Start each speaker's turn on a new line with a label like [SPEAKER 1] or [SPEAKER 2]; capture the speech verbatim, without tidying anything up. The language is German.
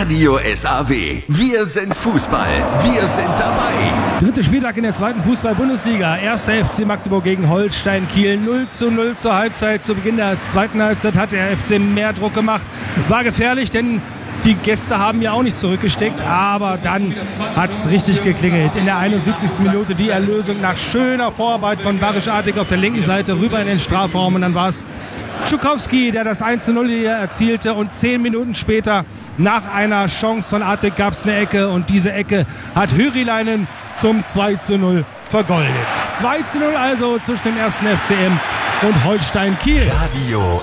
[SPEAKER 1] Radio S A W. Wir sind Fußball. Wir sind dabei.
[SPEAKER 2] Dritter Spieltag in der zweiten Fußball-Bundesliga. Erster F C Magdeburg gegen Holstein Kiel. null zu null zur Halbzeit. Zu Beginn der zweiten Halbzeit hat der F C mehr Druck gemacht. War gefährlich, denn die Gäste haben ja auch nicht zurückgesteckt, aber dann hat es richtig geklingelt. In der einundsiebzigsten Minute die Erlösung nach schöner Vorarbeit von Barisch Artig auf der linken Seite rüber in den Strafraum und dann war es Tschukowski, der das eins zu null hier erzielte und zehn Minuten später nach einer Chance von Artig gab es eine Ecke und diese Ecke hat Hyriläinen zum zwei zu null vergoldet. zwei zu null also zwischen dem ersten F C M und Holstein Kiel.
[SPEAKER 1] Radio